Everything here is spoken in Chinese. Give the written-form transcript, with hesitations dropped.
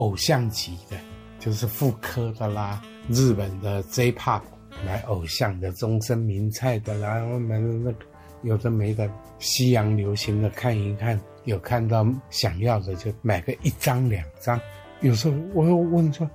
偶像级的，就是妇科的啦，日本的 J-Pop 来偶像的中森明菜的啦，我们那个有的没的西洋流行的看一看，有看到想要的就买个1张2张。有时候我又问说，